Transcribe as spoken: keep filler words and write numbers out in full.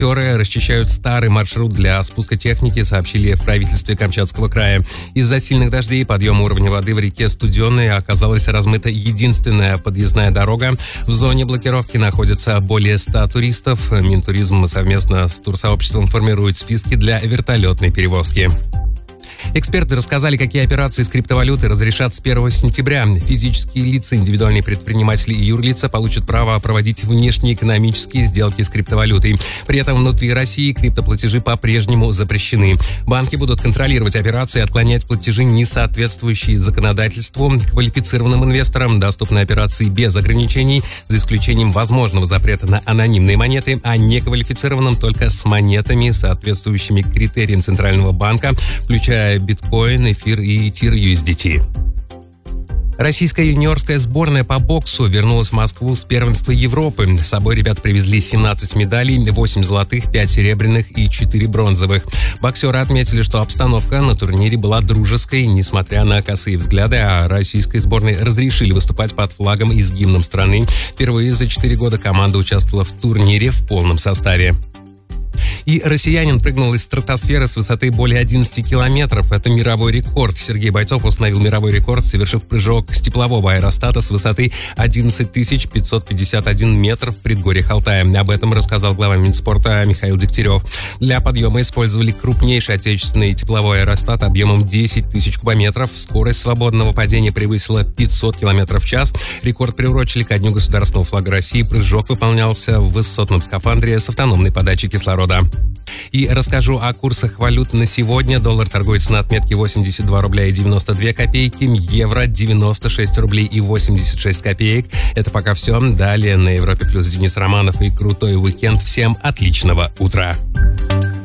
Саперы расчищают старый маршрут для спуска техники, сообщили в правительстве Камчатского края. Из-за сильных дождей и подъема уровня воды в реке Студенной оказалась размыта единственная подъездная дорога. В зоне блокировки находится более ста туристов. Минтуризм совместно с турсообществом формирует списки для вертолетной перевозки. Эксперты рассказали, какие операции с криптовалютой разрешат с первого сентября. Физические лица, индивидуальные предприниматели и юрлица получат право проводить внешнеэкономические сделки с криптовалютой. При этом внутри России криптоплатежи по-прежнему запрещены. Банки будут контролировать операции и отклонять платежи, не соответствующие законодательству. Квалифицированным инвесторам доступны операции без ограничений, за исключением возможного запрета на анонимные монеты, а неквалифицированным только с монетами, соответствующими критериям Центрального банка, включая биткоин, эфир и эфир ю эс ди ти. Российская юниорская сборная по боксу вернулась в Москву с первенства Европы. С собой ребят привезли семнадцать медалей, восемь золотых, пять серебряных и четыре бронзовых. Боксеры отметили, что обстановка на турнире была дружеской, несмотря на косые взгляды, а российской сборной разрешили выступать под флагом и с гимном страны. Впервые за четыре года команда участвовала в турнире в полном составе. И россиянин прыгнул из стратосферы с высоты более одиннадцати километров. Это мировой рекорд. Сергей Бойцов установил мировой рекорд, совершив прыжок с теплового аэростата с высоты одиннадцать тысяч пятьсот пятьдесят один метр в предгорьях Алтая. Об этом рассказал глава Минспорта Михаил Дегтярев. Для подъема использовали крупнейший отечественный тепловой аэростат объемом десять тысяч кубометров. Скорость свободного падения превысила пятьсот километров в час. Рекорд приурочили ко Дню государственного флага России. Прыжок выполнялся в высотном скафандре с автономной подачей кислорода. И расскажу о курсах валют на сегодня. Доллар торгуется на отметке восемьдесят два рубля и девяносто две копейки, евро девяносто шесть рублей и восемьдесят шесть копеек. Это пока все. Далее на Европе Плюс Денис Романов и крутой уикенд. Всем отличного утра!